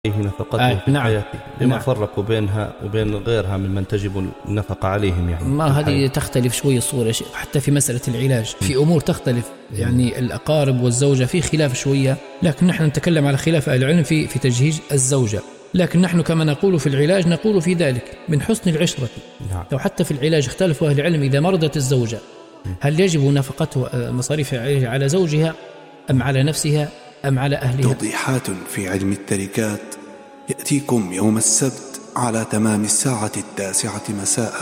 نفقته في حياته، لما فرقوا بينها وبين غيرها ممن تجب النفقة عليهم يعني. ما هذه تختلف شوية الصورة، حتى في مسألة العلاج في أمور تختلف، يعني الأقارب والزوجة في خلاف شوية، لكن نحن نتكلم على خلاف أهل العلم في تجهيز الزوجة، لكن نحن كما نقول في العلاج نقول في ذلك من حسن العشرة. لو حتى في العلاج اختلفوا أهل العلم، إذا مرضت الزوجة هل يجب نفقته مصاريف على زوجها أم على نفسها أم على أهلها؟ توضيحات في علم التركات يأتيكم يوم السبت على تمام 9:09 مساء.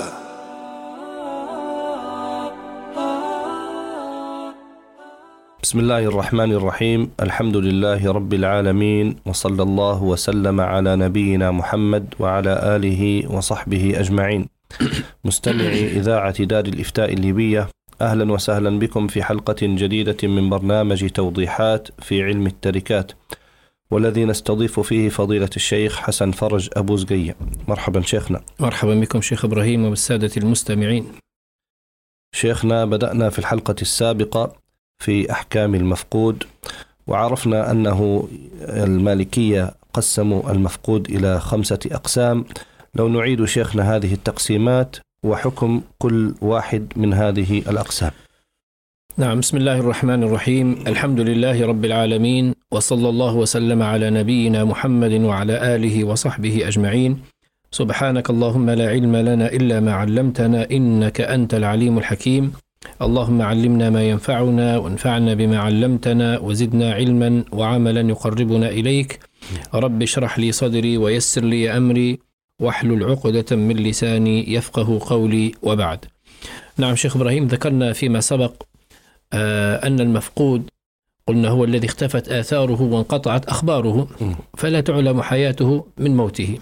بسم الله الرحمن الرحيم، الحمد لله رب العالمين، وصلى الله وسلم على نبينا محمد وعلى آله وصحبه أجمعين. مستمعي إذاعة دار الإفتاء الليبية، أهلا وسهلا بكم في حلقة جديدة من برنامج توضيحات في علم التركات، والذي نستضيف فيه فضيلة الشيخ حسن فرج أبو زقية. مرحبا شيخنا. مرحبا بكم شيخ إبراهيم وبالسادة المستمعين. شيخنا، بدأنا في الحلقة السابقة في أحكام المفقود، وعرفنا أنه المالكية قسموا المفقود إلى 5 أقسام. لو نعيد شيخنا هذه التقسيمات وحكم كل واحد من هذه الأقسام. نعم، بسم الله الرحمن الرحيم، الحمد لله رب العالمين، وصلى الله وسلم على نبينا محمد وعلى آله وصحبه أجمعين. سبحانك اللهم لا علم لنا إلا ما علمتنا إنك أنت العليم الحكيم. اللهم علمنا ما ينفعنا وانفعنا بما علمتنا وزدنا علما وعملا يقربنا إليك. رب اشرح لي صدري ويسر لي أمري واحلل عقدة من لساني يفقه قولي، وبعد. نعم شيخ إبراهيم، ذكرنا فيما سبق أن المفقود قلنا هو الذي اختفت آثاره وانقطعت أخباره فلا تعلم حياته من موته.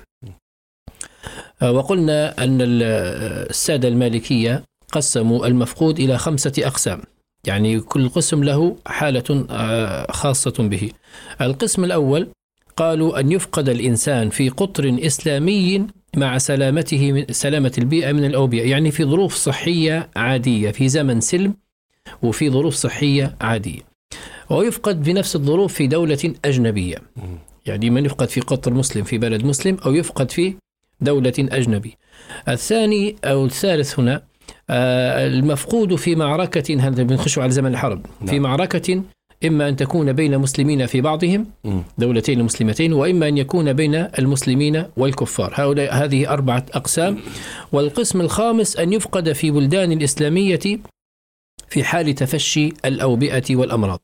وقلنا أن السادة المالكية قسموا المفقود إلى 5 أقسام، يعني كل قسم له حالة خاصة به. القسم الأول قالوا أن يفقد الإنسان في قطر إسلامي مع سلامة البيئة من الأوبئة، يعني في ظروف صحية عادية، في زمن سلم وفي ظروف صحية عادية، ويفقد بنفس الظروف في دولة أجنبية، يعني من يفقد في قطر مسلم في بلد مسلم أو يفقد في دولة أجنبي. الثاني أو الثالث هنا المفقود في معركة، هذا بنخش على زمن الحرب، في معركة إما أن تكون بين مسلمين في بعضهم دولتين مسلمتين، وإما أن يكون بين المسلمين والكفار. هذه 4 أقسام. والقسم الخامس أن يفقد في بلدان الإسلامية في حال تفشي الأوبئة والأمراض.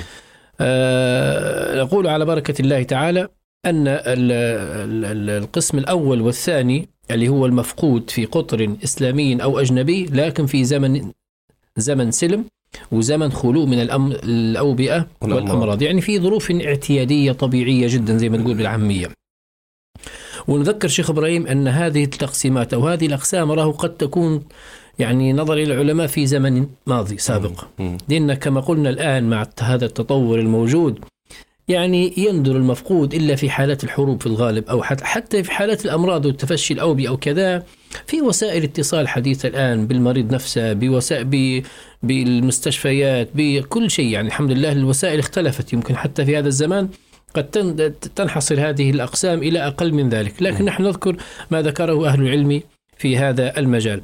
نقول على بركة الله تعالى أن القسم الأول والثاني اللي هو المفقود في قطر إسلامي أو أجنبي لكن في زمن سلم وزمن خلو من الأوبئة والأمراض، يعني في ظروف اعتيادية طبيعية جدا زي ما نقول بالعامية. ونذكر شيخ إبراهيم أن هذه التقسيمات أو هذه الأقسام راه قد تكون يعني نظر إلى العلماء في زمن ماضي سابق، لأن كما قلنا الآن مع هذا التطور الموجود يعني يندر المفقود إلا في حالات الحروب في الغالب، أو حتى في حالات الأمراض والتفشي الأوبئة أو كذا، في وسائل اتصال حديثة الآن بالمريض نفسه، بالمستشفيات، بكل شيء. يعني الحمد لله الوسائل اختلفت، يمكن حتى في هذا الزمان قد تنحصر هذه الأقسام إلى أقل من ذلك، لكن نحن نذكر ما ذكره أهل العلم في هذا المجال.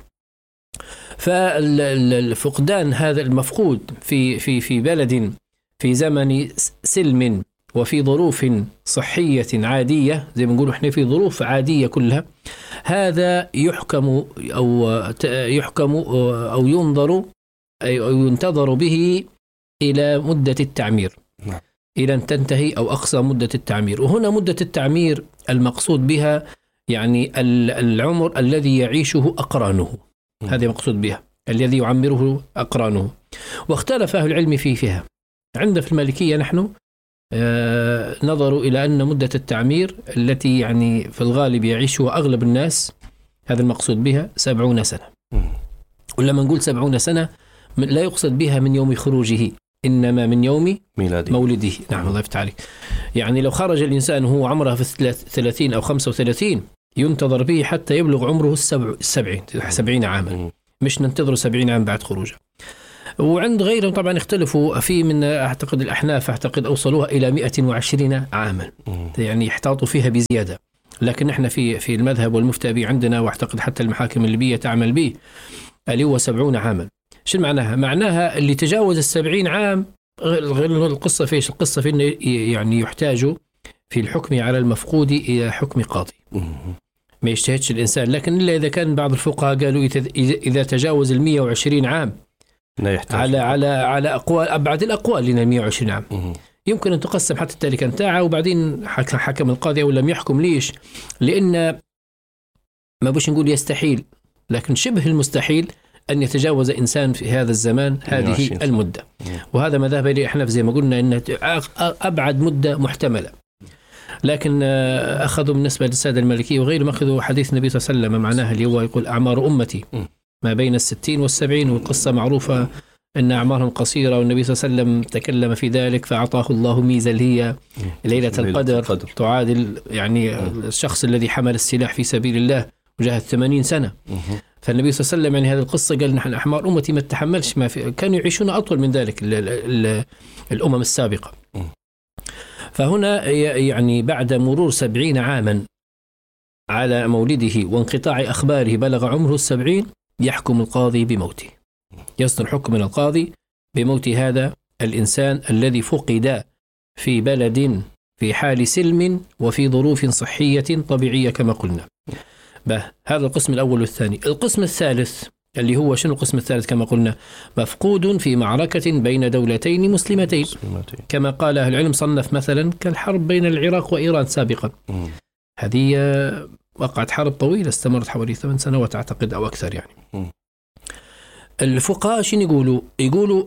فالفقدان هذا المفقود في بلد في زمن سلم وفي ظروف صحية عادية، زي ما نقول احنا في ظروف عادية كلها، هذا يحكم أو ينظر أو ينتظر به إلى مدة التعمير، إلى أن تنتهي أو أقصى مدة التعمير. وهنا مدة التعمير المقصود بها يعني العمر الذي يعيشه أقرانه، هذا مقصود بها الذي يعمره أقرانه. واختلف أهل العلم فيها. عند في المالكية نحن نظروا إلى أن مدة التعمير التي يعني في الغالب يعيشها أغلب الناس، هذا المقصود بها 70 سنة. ولما نقول 70 سنة لا يقصد بها من يوم خروجه، إنما من يوم مولده. نعم، الله يفتح عليك. يعني لو خرج الإنسان وهو عمره في 30 أو 35 ينتظر به حتى يبلغ عمره 70 عاما، مش ننتظر 70 عام بعد خروجه. وعند غيرهم طبعا اختلفوا في من أعتقد الأحناف أعتقد أوصلوها إلى 120 عاما، يعني يحتاطوا فيها بزيادة. لكن نحن في المذهب والمفتى به عندنا، واعتقد حتى المحاكم الليبية تعمل به، اللي هو 70 عاما. شو معناها؟ معناها اللي تجاوز 70 عام غير القصة فيش، القصة في إنه يعني يحتاج في الحكم على المفقود إلى حكم قاضي، ما يجتهدش الإنسان. لكن إلا إذا كان بعض الفقهاء قالوا إذا تجاوز 120 عام لا يحتاج على أقوال أبعد الأقوال لنا 120 عام يمكن أن تقسم حتى التركة نتاعها، وبعدين حكم القاضي أو لم يحكم. ليش؟ لأن ما بوش نقول يستحيل، لكن شبه المستحيل أن يتجاوز إنسان في هذا الزمان هذه المدة. وهذا ما ذهب إليه الأحناف زي ما قلنا إن أبعد مدة محتملة. لكن أخذوا بالنسبة للسادة المالكية وغيرهم أخذوا حديث النبي صلى الله عليه وسلم معناها اللي هو يقول أعمار أمتي ما بين 60 و70، والقصة معروفة أن أعمارهم قصيرة، والنبي صلى الله عليه وسلم تكلم في ذلك فأعطاه الله ميزة اللي هي ليلة القدر تعادل يعني الشخص الذي حمل السلاح في سبيل الله وجاهد 80 سنة. فالنبي صلى الله عليه وسلم يعني هذه القصة قال نحن أعمار أمتي ما تتحملش، ما في، كانوا يعيشون أطول من ذلك الأمم السابقة. فهنا يعني بعد مرور 70 عاما على مولده وانقطاع أخباره بلغ عمره 70 يحكم القاضي بموته، يصدر حكم من القاضي بموت هذا الإنسان الذي فقد في بلد في حال سلم وفي ظروف صحية طبيعية كما قلنا. هذا القسم الأول والثاني. القسم الثالث اللي هو شنو القسم الثالث؟ كما قلنا مفقود في معركة بين دولتين مسلمتين، كما قال أهل العلم صنف مثلا كالحرب بين العراق وإيران سابقا. هذه وقعت حرب طويلة استمرت حوالي 8 سنوات أعتقد أو أكثر يعني. الفقهاء شنو يقولوا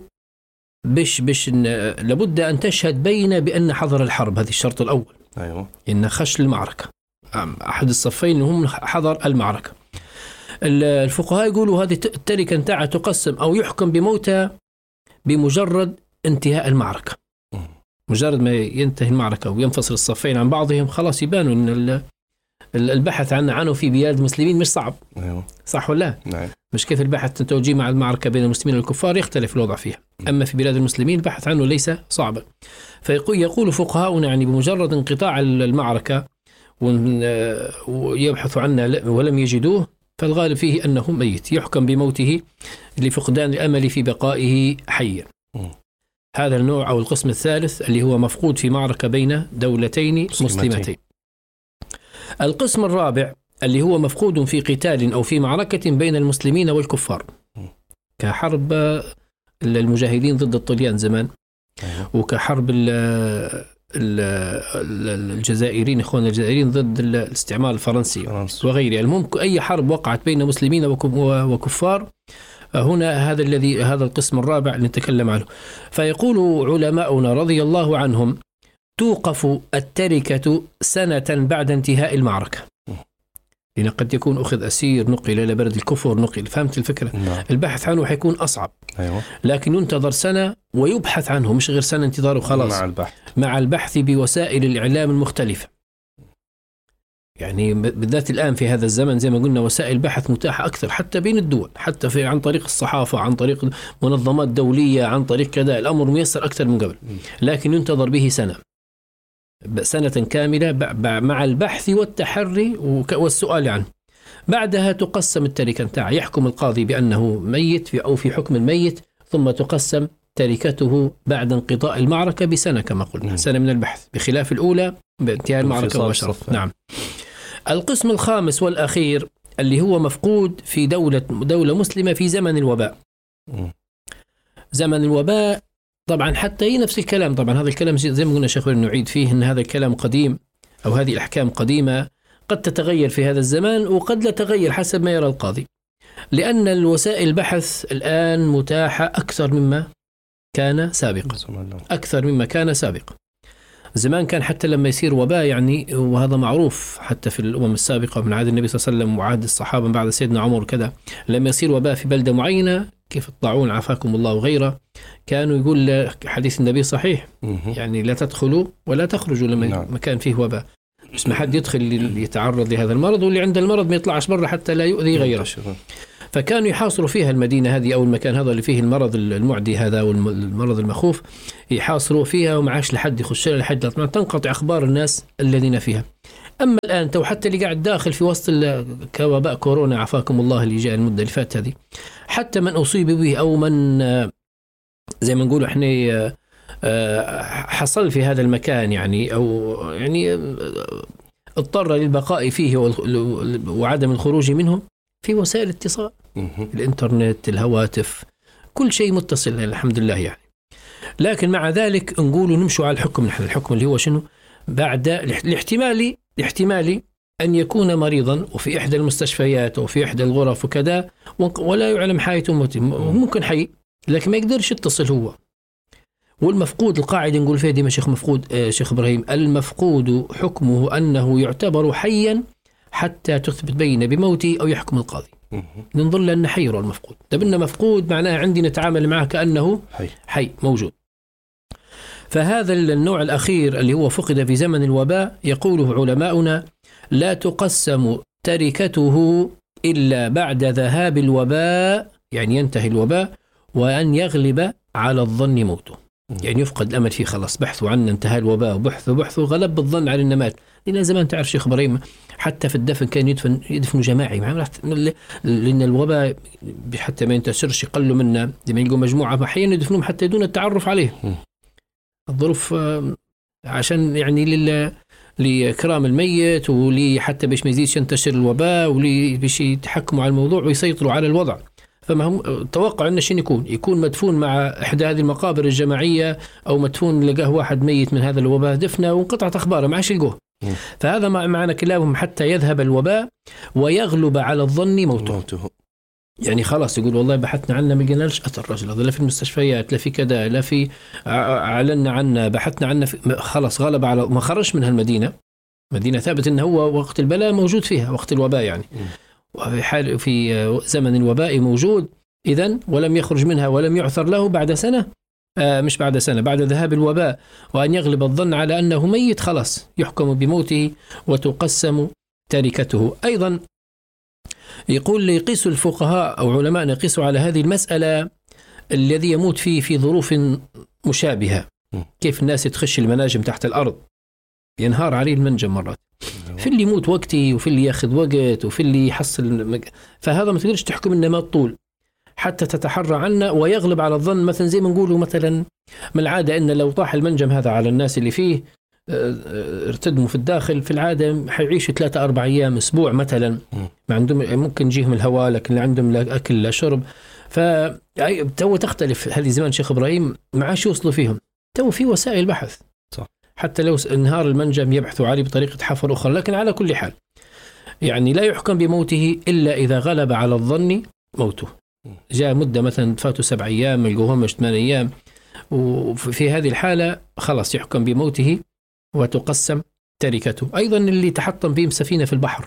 بش لابد أن تشهد بين بأن حضر الحرب، هذه الشرط الأول. أيوة. إن خش المعركة أحد الصفين هم حضر المعركة. الفقهاء يقولوا هذه التركة نتاعها تقسم أو يحكم بموتها بمجرد انتهاء المعركة. مجرد ما ينتهي المعركة وينفصل الصفين عن بعضهم خلاص يبانوا إن البحث عنه في بلاد المسلمين مش صعب. أيوة. صح ولا لا؟ مش كيف البحث توجيه مع المعركة بين المسلمين والكفار يختلف الوضع فيها. أما في بلاد المسلمين البحث عنه ليس صعبا. فيقول فقهاؤنا يعني بمجرد انقطاع المعركة ويبحثوا عنه ولم يجدوه فالغالب فيه أنه ميت، يحكم بموته لفقدان الأمل في بقائه حيا. هذا النوع أو القسم الثالث اللي هو مفقود في معركة بين دولتين مسلمتين. القسم الرابع اللي هو مفقود في قتال أو في معركة بين المسلمين والكفار، كحرب المجاهدين ضد الطليان زمان، وكحرب الجزائريين إخوان الجزائريين ضد الاستعمار الفرنسي وغيره. المهم أي حرب وقعت بين مسلمين وكفار، هنا هذا القسم الرابع اللي نتكلم عنه. فيقول علماؤنا رضي الله عنهم توقف التركة سنة بعد انتهاء المعركة، لأن قد يكون أخذ أسير نقل إلى بلد الكفر نقل. فهمت الفكرة؟ البحث عنه حيكون أصعب. أيوة. لكن ينتظر سنة ويبحث عنه، مش غير سنة انتظار وخلاص، مع البحث بوسائل الإعلام المختلفة. يعني بالذات الآن في هذا الزمن زي ما قلنا وسائل بحث متاحة أكثر حتى بين الدول، حتى عن طريق الصحافة، عن طريق منظمات دولية، عن طريق كذا، الأمر ميسر أكثر من قبل. لكن ينتظر به سنة كاملة مع البحث والتحري والسؤال عنه. بعدها تقسم التركة نتاعه، يحكم القاضي بأنه ميت أو في حكم الميت، ثم تقسم تركته بعد انقضاء المعركة بسنة كما قلنا، سنة من البحث، بخلاف الأولى بانتهاء المعركة مباشرة. نعم. القسم الخامس والأخير اللي هو مفقود في دولة مسلمة في زمن الوباء. زمن الوباء طبعا حتى هي نفس الكلام. طبعا هذا الكلام زي ما قلنا شيخ نعيد فيه أن هذا الكلام قديم أو هذه الأحكام قديمة، قد تتغير في هذا الزمان وقد لا تغير حسب ما يرى القاضي، لأن الوسائل البحث الآن متاحة أكثر مما كان سابقا، أكثر مما كان سابقا. زمان كان حتى لما يصير وباء يعني، وهذا معروف حتى في الأمم السابقة من عهد النبي صلى الله عليه وسلم وعهد الصحابة بعد سيدنا عمر كذا، لما يصير وباء في بلدة معينة كيف الطاعون عافاكم الله وغيره، كانوا يقول حديث النبي صحيح يعني لا تدخلوا ولا تخرجوا لما مكان فيه وباء، بس ما حد يدخل يتعرض لهذا المرض، واللي عنده المرض ما يطلعش برا حتى لا يؤذي غيره. فكانوا يحاصروا فيها المدينة هذه أو المكان هذا اللي فيه المرض المعدي هذا والمرض المخوف، يحاصروا فيها ومعاش لحد يخش لحد تنقطع أخبار الناس الذين فيها. أما الآن تو حتى اللي قاعد داخل في وسط كوباء كورونا عافاكم الله اللي جاء المدة اللي فاتت هذه، حتى من أصيب به أو من زي ما نقول إحنا حصل في هذا المكان يعني أو يعني اضطر للبقاء فيه وعدم الخروج منه، في وسائل اتصال، الإنترنت، الهواتف، كل شيء متصل الحمد لله يعني. لكن مع ذلك نقول نمشوا على الحكم، نحن الحكم اللي هو شنو؟ بعد الاحتمالي أن يكون مريضا وفي إحدى المستشفيات أو في إحدى الغرف وكذا ولا يعلم حياته، ممكن حي لكن ما يقدرش يتصل هو. والمفقود القاعدة نقول فيها ديما شيخ مفقود شيخ إبراهيم، المفقود حكمه أنه يعتبر حيا حتى تثبت بين بموته أو يحكم القاضي. ننظر أن حي المفقود، دبنا مفقود معناه عندي نتعامل معه كأنه حي موجود. فهذا النوع الأخير اللي هو فقد في زمن الوباء يقوله علماؤنا لا تقسم تركته إلا بعد ذهاب الوباء، يعني ينتهي الوباء وأن يغلب على الظن موته، يعني يفقد الأمل فيه، خلاص بحثوا عنه انتهى الوباء وبحثوا غلب الظن على النمات. لأن زمان تعرف شيخ إبراهيم حتى في الدفن كان يدفنوا جماعي، لأن الوباء حتى ما ينتشرش يقلوا منه، لما يلقوا مجموعة أحيانا يدفنوهم حتى دون التعرف عليه. الظروف عشان يعني لإكرام الميت حتى باش ما يزيدش ينتشر الوباء باش يتحكموا على الموضوع ويسيطروا على الوضع. فما هم توقع أن شيء يكون مدفون مع إحدى هذه المقابر الجماعية أو مدفون لقاه واحد ميت من هذا الوباء دفنه وانقطعت أخباره ما عادش يلقوه. فهذا معنى كلامهم حتى يذهب الوباء ويغلب على الظن موته. يعني خلاص يقول والله بحثنا عنه ما لقيناش أثر الرجل هذا، لا في المستشفيات لا في كذا لا في أعلنا عنه بحثنا عنه خلاص غلب على ما خرج من هالمدينة، مدينة ثابت إنه هو وقت البلاء موجود فيها وقت الوباء يعني، وفي حال في زمن الوباء موجود إذن ولم يخرج منها ولم يعثر له بعد سنة مش بعد سنة بعد ذهاب الوباء وأن يغلب الظن على أنه ميت، خلاص يحكم بموته وتقسم تركته. أيضا يقول يقيس الفقهاء أو علماء يقيسوا على هذه المسألة الذي يموت فيه في ظروف مشابهة، كيف الناس تخش المناجم تحت الأرض ينهار عليه المنجم مرات، في اللي يموت وقتي وفي اللي ياخذ وقت وفي اللي يحصل، فهذا ما تقدرش تحكم إنه مات طول حتى تتحرى عنه ويغلب على الظن. مثلا زي ما نقولوا مثلا من العادة إن لو طاح المنجم هذا على الناس اللي فيه ارتدموا في الداخل في العادة حيعيشوا 3-4 أيام أسبوع مثلا، ما عندهم ممكن يجيهم الهواء لكن اللي عندهم لا أكل لا شرب. فتو تختلف هذه زمان شيخ إبراهيم ما عاش يوصلوا فيهم، تو في وسائل بحث صح. حتى لو انهار المنجم يبحثوا عليه بطريقة حفر أخرى، لكن على كل حال يعني لا يحكم بموته إلا إذا غلب على الظن موته. جاء مدة مثلا فاتوا 7 أيام يلقوهم 8 أيام، وفي هذه الحالة خلاص يحكم بموته وتقسم تركته. أيضا اللي تحطم بهم سفينة في البحر،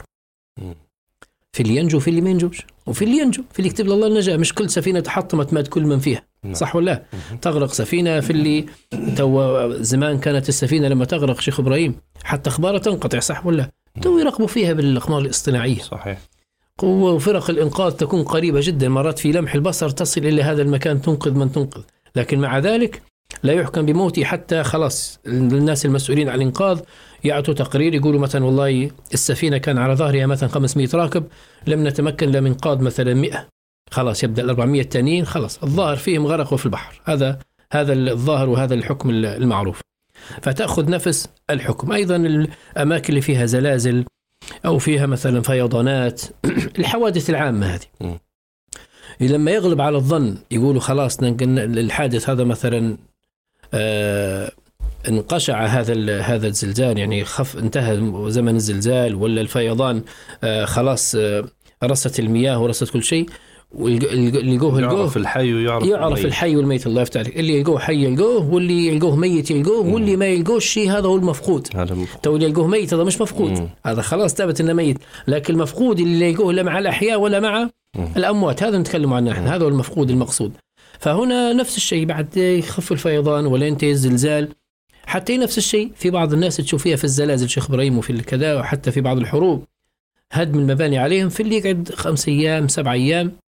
في اللي ينجو في اللي ما ينجوش، وفي اللي ينجو في اللي يكتب الله النجاة، مش كل سفينة تحطمت مات كل من فيها صح ولا تغرق سفينة. في اللي تو زمان كانت السفينة لما تغرق شيخ إبراهيم حتى أخبارها تنقطع صح ولا تو يراقبوا فيها بالأقمار الاصطناعية صحيح. قوة وفرق الإنقاذ تكون قريبة جدا، مرات في لمح البصر تصل إلى هذا المكان تنقذ من تنقذ، لكن مع ذلك لا يحكم بموته حتى خلاص الناس المسؤولين عن الإنقاذ يعطوا تقرير يقولوا مثلا والله السفينة كان على ظهرها مثلا 500 راكب لم نتمكن من إنقاذ مثلا 100، خلاص يبدأ 400 التانيين خلاص الظاهر فيهم غرقوا في البحر. هذا الظاهر وهذا الحكم المعروف، فتأخذ نفس الحكم. أيضا الأماكن اللي فيها زلازل أو فيها مثلا فيضانات الحوادث العامة هذه لما يغلب على الظن يقولوا خلاص الحادث هذا مثلا انقشع هذا الزلزال يعني انتهى زمن الزلزال ولا الفيضان خلاص رست المياه ورست كل شيء، واللي يلقوه يعرف الحي ويعرف الحي والميت. الله يفتح عليك، اللي يلقوه حي يلقوه واللي يلقوه ميت يلقوه واللي ما يلقوش شيء هذا هو المفقود. تو اللي يلقوه ميت هذا مش مفقود هذا خلاص ثبت انه ميت، لكن المفقود اللي يلقوه لا مع الأحياء ولا مع الأموات هذا نتكلم عنه احنا، هذا هو المفقود المقصود. فهنا نفس الشيء بعد يخف الفيضان ولا ينتهي الزلزال حتى نفس الشيء في بعض الناس تشوف فيها في الزلازل شيخ إبراهيم وفي الكذا وحتى في بعض الحروب هدم المباني عليهم، في اللي يقعد 5 أيام 7 أيام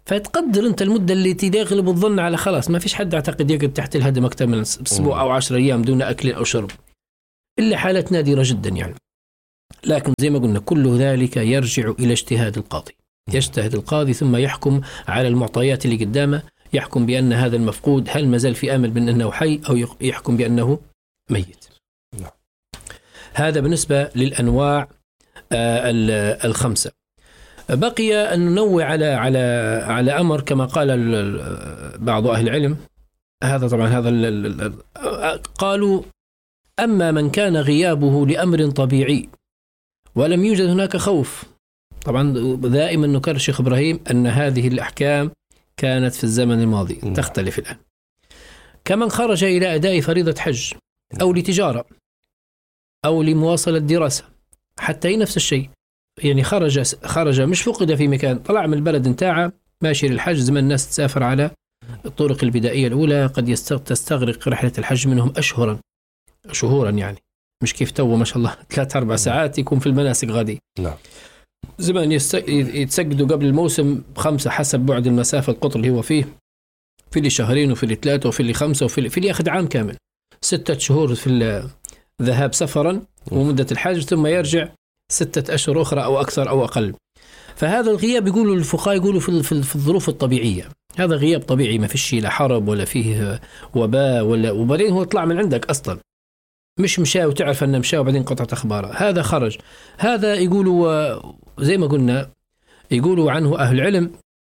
فتقدر أنت المدة اللي تغلب الظن على خلاص ما فيش حد أعتقد يقعد تحت الهدم أكثر من أسبوع أو 10 أيام دون أكل أو شرب، إلا حالات نادرة جدا يعني. لكن زي ما قلنا كل ذلك يرجع إلى اجتهاد القاضي. يجتهد القاضي ثم يحكم على المعطيات اللي قدامه، يحكم بأن هذا المفقود هل مازال في أمل بأنه حي أو يحكم بأنه ميت. هذا بالنسبة للأنواع الخمسة. بقي أن ننوع على أمر كما قال بعض أهل العلم. هذا طبعا قالوا أما من كان غيابه لأمر طبيعي ولم يوجد هناك خوف. طبعا دائما نكرر شيخ إبراهيم أن هذه الأحكام كانت في الزمن الماضي، تختلف الآن. كمن خرج إلى أداء فريضة حج أو لتجارة أو لمواصلة دراسة، حتى هي نفس الشيء يعني خرج مش فقد في مكان، طلع من البلد انتاعه ماشي للحج. زي ما الناس تسافر على الطرق البدائية الأولى قد تستغرق رحلة الحج منهم شهورا يعني، مش كيف تو ما شاء الله 3-4 ساعات يكون في المناسك غادي. نعم. زمان يتسجدوا قبل الموسم 5 حسب بعد المسافة القطر اللي هو فيه، في اللي 2 وفي اللي 3 وفي اللي 5 وفي اللي ياخذ عام كامل 6 شهور في الذهاب سفرا ومدة الحج، ثم يرجع 6 أشهر أخرى أو أكثر أو أقل. فهذا الغياب يقولوا الفقهاء يقولوا في الظروف الطبيعية، هذا غياب طبيعي ما فيش لا حرب ولا فيه وباء وبعدين هو طلع من عندك أصلا، مش مشى وتعرف أنه مشى وبعدين قطعت أخباره. هذا خرج، هذا يقولوا زي ما قلنا يقولوا عنه أهل العلم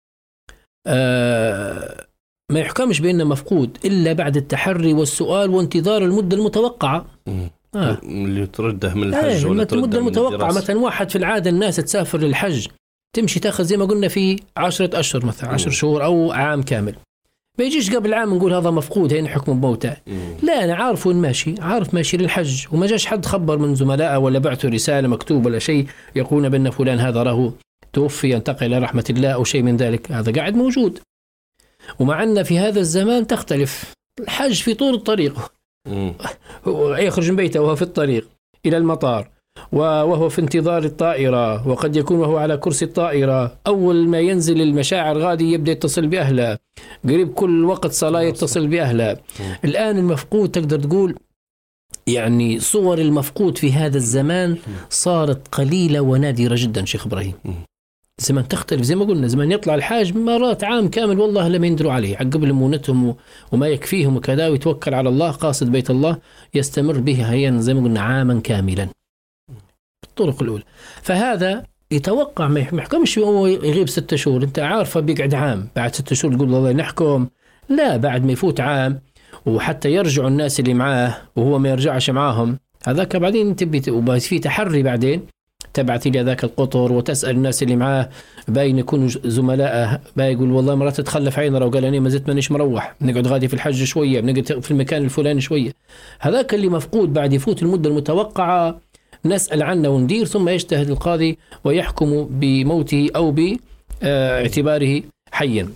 ما يحكمش بأنه مفقود إلا بعد التحري والسؤال وانتظار المدة المتوقعة. اللي ترده من الحج ولا ترده المدة من المتوقعة. مثلا واحد في العادة الناس تسافر للحج تمشي تاخذ زي ما قلنا في 10 أشهر مثلا 10 شهور أو عام كامل، ما يجيش قبل عام نقول هذا مفقود هين حكم بموته. لا، أنا عارف وين ماشي، عارف ماشي للحج، وما جاش حد خبر من زملائه ولا بعثوا رسالة مكتوب ولا شيء يقولون بأن فلان هذا راه توفي ينتقل إلى رحمة الله أو شيء من ذلك، هذا قاعد موجود. ومع أن في هذا الزمان تختلف، الحج في طول الطريق يخرج من بيته وهو في الطريق إلى المطار وهو في انتظار الطائرة، وقد يكون وهو على كرسي الطائرة أول ما ينزل المشاعر غادي يبدأ يتصل بأهله، قريب كل وقت صلاة يتصل بأهله. الآن المفقود تقدر تقول يعني صور المفقود في هذا الزمان صارت قليلة ونادرة جدا شيخ إبراهيم. زمان تختلف زي ما قلنا، زمان يطلع الحاج مرات عام كامل والله لم يندروا عليه عقب لمونتهم وما يكفيهم وكذا، ويتوكل على الله قاصد بيت الله يستمر به هيا زي ما قلنا عاما كاملا الطرق الأولى. فهذا يتوقع ما يحكمش هو يغيب 6 شهور، انت عارفه بيقعد عام، بعد 6 شهور تقول والله نحكم. لا، بعد ما يفوت عام وحتى يرجعوا الناس اللي معاه وهو ما يرجعش معاهم، هذاك بعدين تبي في تحري، بعدين تبعث إلى ذاك القطر وتسأل الناس اللي معاه باين يكونوا زملائه، باين يقول والله مرات تتخلف عينه وقال أنا ما زلت مانيش مروح، بنقعد غادي في الحج شوية، بنقعد في المكان الفلاني شوية. هذاك اللي مفقود بعد يفوت المدة المتوقعة نسأل عنه وندير، ثم يجتهد القاضي ويحكم بموته أو باعتباره حيا.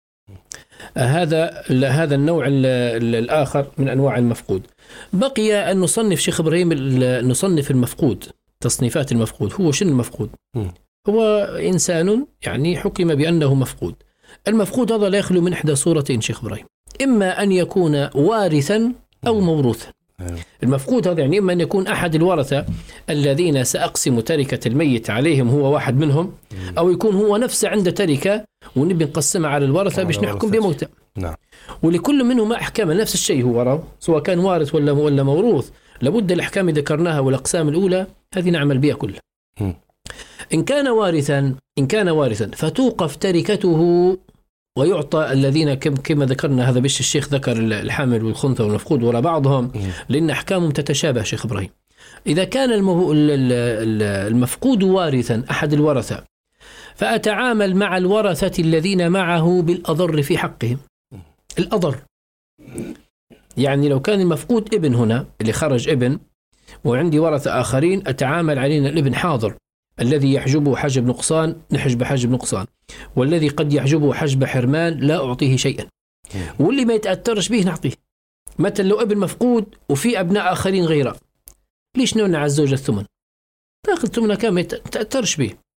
هذا النوع الآخر من أنواع المفقود. بقي أن نصنف شيخ إبراهيم نصنف المفقود، تصنيفات المفقود. هو شنو المفقود؟ هو إنسان يعني حكم بأنه مفقود. المفقود هذا لا يخلو من إحدى صورتين شيخ إبراهيم، إما أن يكون وارثا أو موروثا. المفقود هذا يعني إما أن يكون أحد الورثة الذين سأقسم تركة الميت عليهم هو واحد منهم، أو يكون هو نفسه عنده تركة ونبي نقسمها على الورثة باش نحكم بموته. نعم. ولكل منهم أحكام نفس الشيء، هو وراه سواء كان وارث ولا موروث، لابد الأحكام ذكرناها والأقسام الأولى هذه نعمل بها كلها. إن كان وارثا فتوقف تركته ويعطى الذين كما ذكرنا، هذا بش الشيخ ذكر الحامل والخنثى والمفقود ولا بعضهم، لأن أحكامهم تتشابه شيخ إبراهيم. إذا كان المفقود وارثا أحد الورثة فأتعامل مع الورثة الذين معه بالأضر في حقهم. الأضر يعني لو كان المفقود ابن هنا اللي خرج ابن وعندي ورثة آخرين، أتعامل علينا الابن حاضر، الذي يحجبه حجب نقصان نحجب حجب نقصان، والذي قد يحجبه حجب حرمان لا أعطيه شيئا، واللي ما يتأثرش به نعطيه. مثلا لو ابن مفقود وفي أبناء آخرين غيره، ليش نمنع الزوجة الثمن؟ تأخذ ثمنها كامل ما يتأثرش به.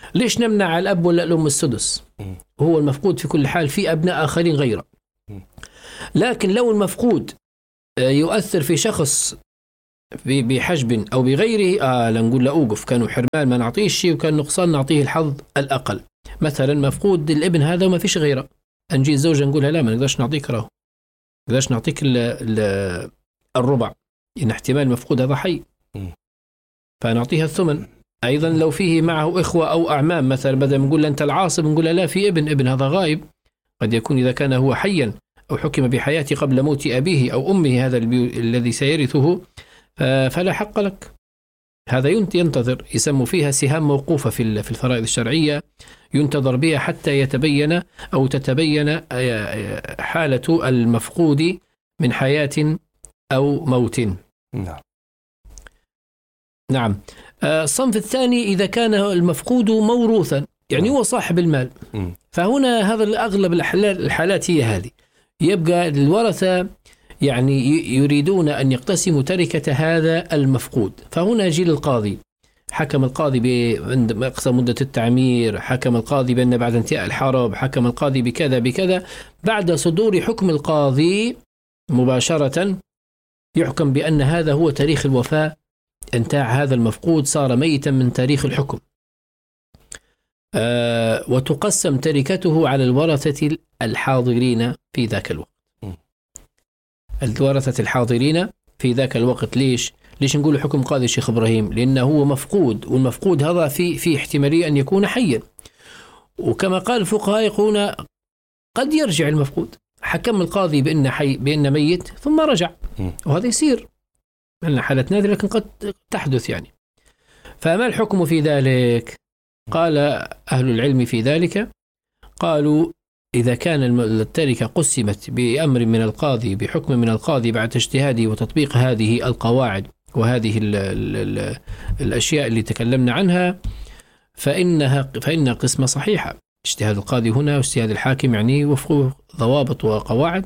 ليش نمنع الأب ولا الأم السدس؟ هو المفقود في كل حال في أبناء آخرين غيره. لكن لو المفقود يؤثر في شخص بحجب أو بغيره لنقول له أوقف، كانوا حرمان ما نعطيه شيء وكان نقصان نعطيه الحظ الأقل. مثلا مفقود الابن هذا وما فيش غيره، نجي الزوجة نقولها لا ما نقدرش نعطيك راهو، ما نقدرش نعطيك الربع، إن احتمال المفقود هذا حي فنعطيها الثمن. أيضا لو فيه معه إخوة أو أعمام مثلا، بدل ما نقول أنت العاصب نقول لا في ابن هذا غائب، قد يكون إذا كان هو حيا أو حكم بحياته قبل موت أبيه أو أمه هذا الذي سيرثه فلا حق لك. هذا ينتظر، يسموا فيها سهام موقوفة في الفرائض الشرعية، ينتظر بها حتى يتبين أو تتبين حالة المفقود من حياة أو موت. نعم. الصنف الثاني إذا كان المفقود موروثا، يعني هو صاحب المال، فهنا هذا أغلب الحالات هي هذه، يبقى الورثة يعني يريدون أن يقتسموا تركة هذا المفقود، فهنا يجي القاضي، حكم القاضي بأقصى مدة التعمير، حكم القاضي بأن بعد انتهاء الحرب، حكم القاضي بكذا بكذا، بعد صدور حكم القاضي مباشرة يحكم بأن هذا هو تاريخ الوفاة، انتهى هذا المفقود صار ميتا من تاريخ الحكم. وتقسم تركته على الورثة الحاضرين في ذاك الوقت. الورثة الحاضرين في ذاك الوقت. ليش نقول حكم قاضي الشيخ إبراهيم؟ لأنه هو مفقود، والمفقود هذا في احتمالية أن يكون حيا، وكما قال الفقهاء يقولون قد يرجع المفقود، حكم القاضي بأن حي بأن ميت ثم رجع، وهذا يصير من حالات نادرة لكن قد تحدث يعني. فما الحكم في ذلك؟ قال أهل العلم في ذلك، قالوا إذا كان التركة قسمت بأمر من القاضي، بحكم من القاضي بعد اجتهاده وتطبيق هذه القواعد وهذه الأشياء اللي تكلمنا عنها، فإنها قسمة صحيحة. اجتهاد القاضي هنا واجتهاد الحاكم يعني وفق ضوابط وقواعد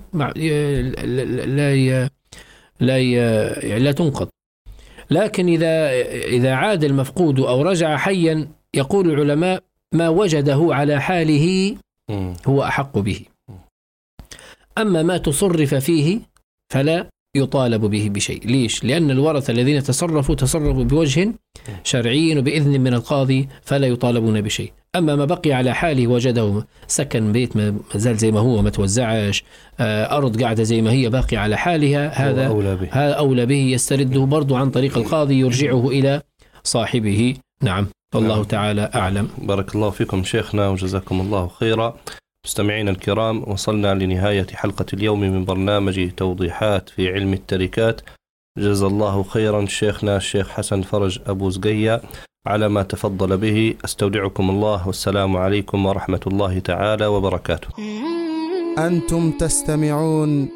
لا تنقض. لكن إذا عاد المفقود أو رجع حيا، يقول العلماء ما وجده على حاله هو أحق به، أما ما تصرف فيه فلا يطالب به بشيء. ليش؟ لأن الورثة الذين تصرفوا بوجه شرعي وبإذن من القاضي فلا يطالبون بشيء. أما ما بقي على حاله، وجده سكن بيت ما زال زي ما هو ما توزعش، أرض قاعدة زي ما هي باقي على حالها، هذا أولى به يسترده برضو عن طريق القاضي، يرجعه إلى صاحبه. نعم، والله تعالى أعلم. بارك الله فيكم شيخنا وجزاكم الله خيرا. مستمعين الكرام، وصلنا لنهاية حلقة اليوم من برنامج توضيحات في علم التركات. جزا الله خيرا شيخنا الشيخ حسن فرج أبو زقية على ما تفضل به. استودعكم الله، والسلام عليكم ورحمة الله تعالى وبركاته. أنتم تستمعون